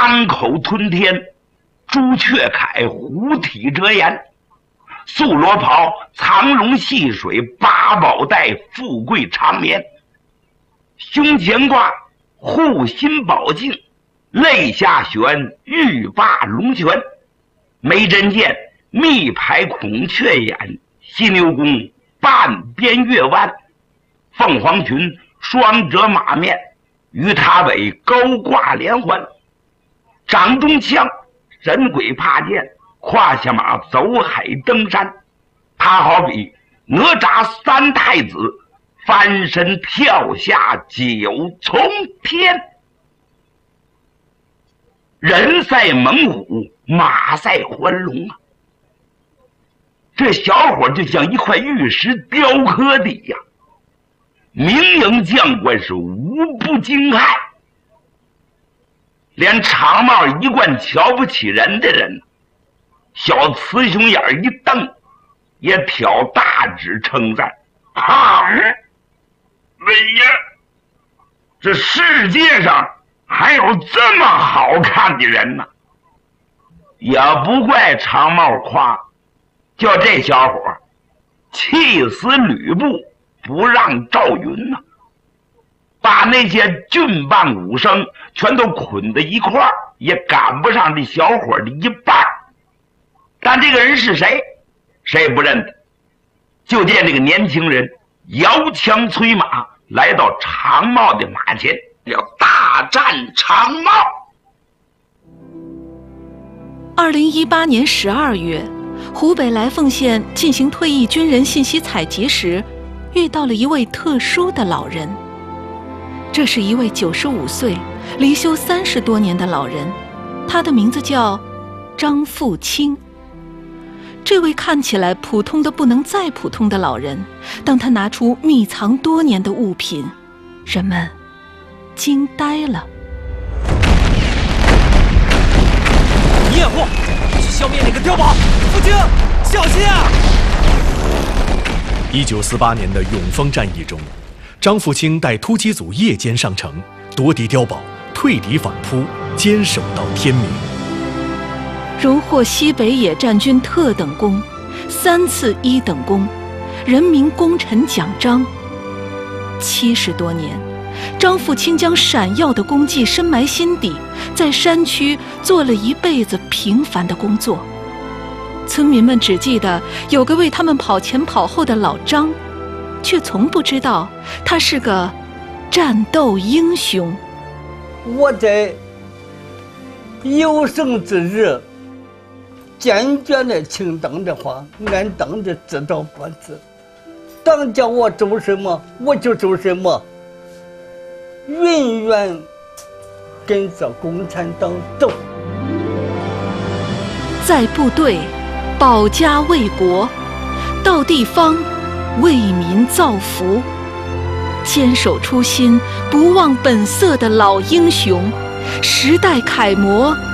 狼口吞天，朱雀开，虎体遮颜。素罗袍，藏龙戏水，八宝带，富贵长眠。胸前挂护心宝镜，肋下悬玉发龙泉。眉针剑，密排孔雀眼，犀牛弓，半边月弯。凤凰裙，双折马面，鱼塔尾，高挂连环。掌中枪，神鬼怕剑，胯下马，走海登山。他好比哪吒三太子，翻身跳下九重天。人赛猛虎，马赛环龙啊！这小伙就像一块玉石雕刻的一样，明营将官是无不惊骇。连长帽一贯瞧不起人的人，小雌雄眼一瞪，也挑大指称赞：哎呀，这世界上还有这么好看的人呢！也不怪长帽夸，叫这小伙气死吕布，不让赵云呢，把那些郡办武生全都捆在一块儿，也赶不上这小伙的一半。但这个人是谁，谁也不认得。就见这个年轻人摇枪催马，来到长茂的马前，要大战长茂。 2018年12月，湖北来凤县进行退役军人信息采集时，遇到了一位特殊的老人。这是一位95岁、离休30多年的老人，他的名字叫张富清。这位看起来普通的不能再普通的老人，当他拿出密藏多年的物品，人们惊呆了。 验货，去消灭那个碉堡！富清，小心啊 ！1948年的永丰战役中，张富清带突击组夜间上城，夺敌碉堡，退敌反扑，坚守到天明。 荣获西北野战军特等功、3次1等功、人民功臣奖章。70多年，张富清将闪耀的功绩深埋心底，在山区做了一辈子平凡的工作。村民们只记得有个为他们跑前跑后的老张，却从不知道他是个战斗英雄。 我在有生之日坚决的听党的话，按党的指导办事。党叫我做什么，我就做什么，永远跟着共产党走。 在部队保家卫国，到地方为民造福，坚守初心，不忘本色的老英雄，时代楷模，